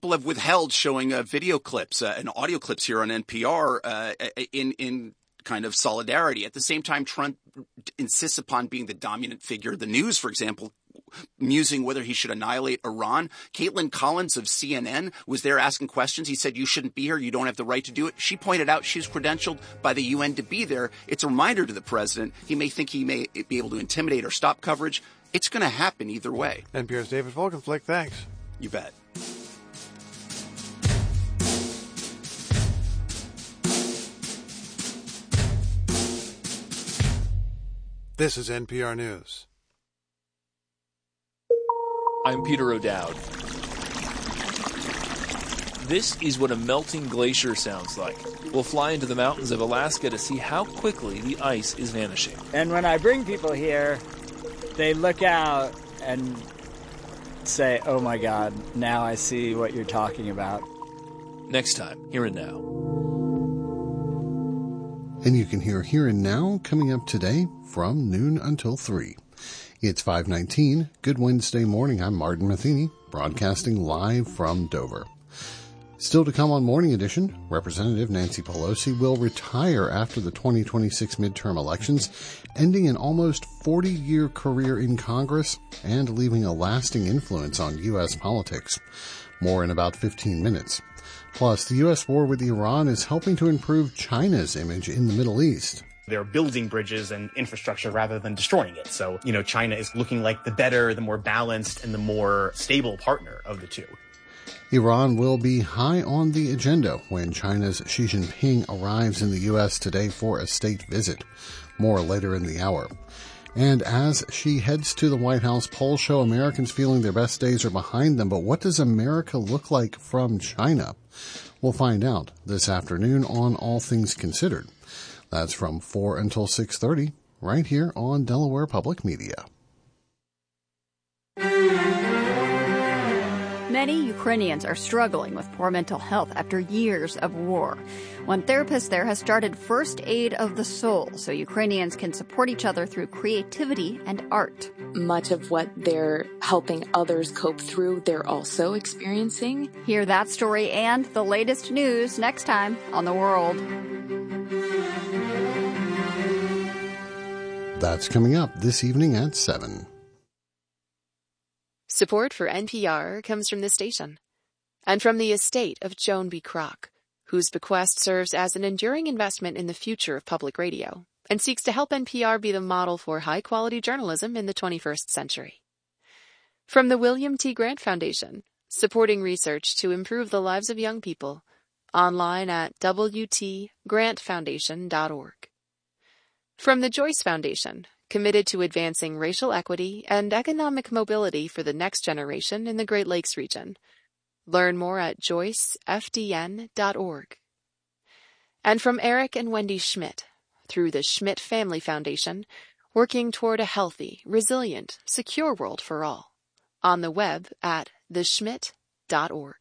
people have withheld showing video clips and audio clips here on NPR in kind of solidarity. At the same time, Trump insists upon being the dominant figure. The news, for example, musing whether he should annihilate Iran. Caitlin Collins of CNN was there asking questions. He said, you shouldn't be here. You don't have the right to do it. She pointed out she's credentialed by the UN to be there. It's a reminder to the president. He may think he may be able to intimidate or stop coverage. It's going to happen either way. NPR's David Folkenflik, thanks. You bet. This is NPR News. I'm Peter O'Dowd. This is what a melting glacier sounds like. We'll fly into the mountains of Alaska to see how quickly the ice is vanishing. And when I bring people here, they look out and say, oh my God, now I see what you're talking about. Next time, Here and Now. And you can hear Here and Now coming up today from noon until 3. It's 5:19. Good Wednesday morning. I'm Martin Matheny, broadcasting live from Dover. Still to come on Morning Edition, Representative Nancy Pelosi will retire after the 2026 midterm elections, ending an almost 40-year career in Congress and leaving a lasting influence on U.S. politics. More in about 15 minutes. Plus, the U.S. war with Iran is helping to improve China's image in the Middle East. They're building bridges and infrastructure rather than destroying it. So, China is looking like the better, the more balanced, and the more stable partner of the two. Iran will be high on the agenda when China's Xi Jinping arrives in the U.S. today for a state visit. More later in the hour. And as she heads to the White House, polls show Americans feeling their best days are behind them. But what does America look like from China? We'll find out this afternoon on All Things Considered. That's from 4 until 6:30, right here on Delaware Public Media. Many Ukrainians are struggling with poor mental health after years of war. One therapist there has started First Aid of the Soul so Ukrainians can support each other through creativity and art. Much of what they're helping others cope through, they're also experiencing. Hear that story and the latest news next time on The World. That's coming up this evening at 7. Support for NPR comes from this station and from the estate of Joan B. Kroc, whose bequest serves as an enduring investment in the future of public radio and seeks to help NPR be the model for high-quality journalism in the 21st century. From the William T. Grant Foundation, supporting research to improve the lives of young people, online at wtgrantfoundation.org. From the Joyce Foundation, committed to advancing racial equity and economic mobility for the next generation in the Great Lakes region. Learn more at joycefdn.org. And from Eric and Wendy Schmidt, through the Schmidt Family Foundation, working toward a healthy, resilient, secure world for all. On the web at theschmidt.org.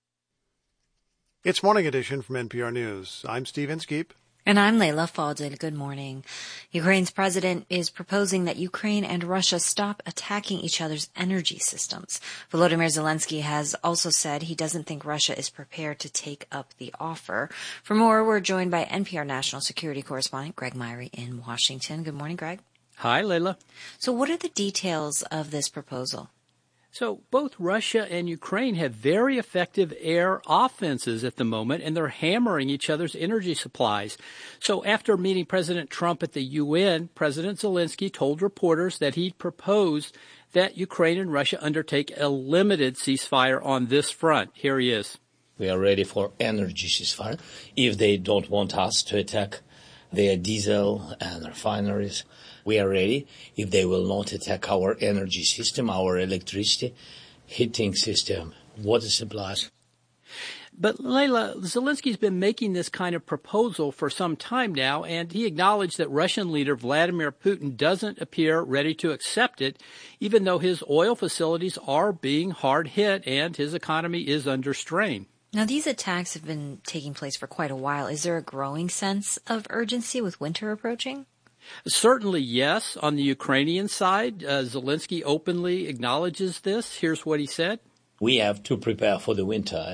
It's Morning Edition from NPR News. I'm Steve Inskeep. And I'm Leila Fadel. Good morning. Ukraine's president is proposing that Ukraine and Russia stop attacking each other's energy systems. Volodymyr Zelensky has also said he doesn't think Russia is prepared to take up the offer. For more, we're joined by NPR national security correspondent Greg Myrie in Washington. Good morning, Greg. Hi, Leila. So what are the details of this proposal? So both Russia and Ukraine have very effective air offenses at the moment, and they're hammering each other's energy supplies. So after meeting President Trump at the UN, President Zelensky told reporters that he'd proposed that Ukraine and Russia undertake a limited ceasefire on this front. Here he is. We are ready for energy ceasefire. If they don't want us to attack their diesel and refineries, we are ready. If they will not attack our energy system, our electricity, heating system, water supplies. But, Leila, Zelensky's been making this kind of proposal for some time now, and he acknowledged that Russian leader Vladimir Putin doesn't appear ready to accept it, even though his oil facilities are being hard hit and his economy is under strain. Now, these attacks have been taking place for quite a while. Is there a growing sense of urgency with winter approaching? Certainly, yes. On the Ukrainian side, Zelensky openly acknowledges this. Here's what he said. We have to prepare for the winter.